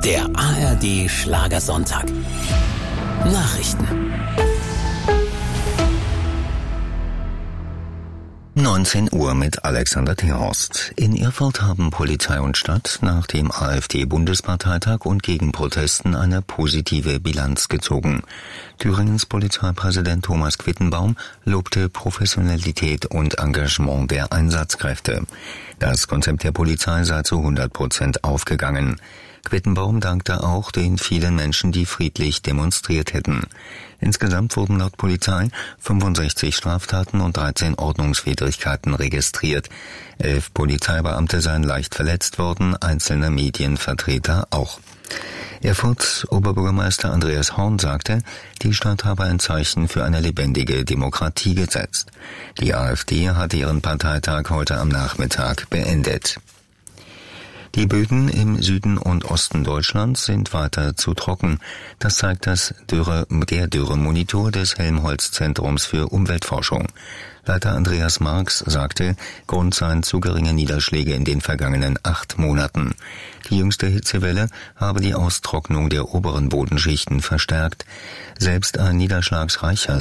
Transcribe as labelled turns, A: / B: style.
A: Der ARD Schlagersonntag. Nachrichten.
B: 19 Uhr mit Alexander Thehorst. In Erfurt haben Polizei und Stadt nach dem AfD-Bundesparteitag und Gegenprotesten eine positive Bilanz gezogen. Thüringens Polizeipräsident Thomas Quittenbaum lobte Professionalität und Engagement der Einsatzkräfte. Das Konzept der Polizei sei zu 100% aufgegangen. Quittenbaum dankte auch den vielen Menschen, die friedlich demonstriert hätten. Insgesamt wurden laut Polizei 65 Straftaten und 13 Ordnungswidrigkeiten registriert. 11 Polizeibeamte seien leicht verletzt worden, einzelne Medienvertreter auch. Erfurts Oberbürgermeister Andreas Horn sagte, die Stadt habe ein Zeichen für eine lebendige Demokratie gesetzt. Die AfD hatte ihren Parteitag heute am Nachmittag beendet. Die Böden im Süden und Osten Deutschlands sind weiter zu trocken. Das zeigt der Dürremonitor des Helmholtz-Zentrums für Umweltforschung. Leiter Andreas Marx sagte, Grund seien zu geringe Niederschläge in den vergangenen 8 Monaten. Die jüngste Hitzewelle habe die Austrocknung der oberen Bodenschichten verstärkt. Selbst ein niederschlagsreicher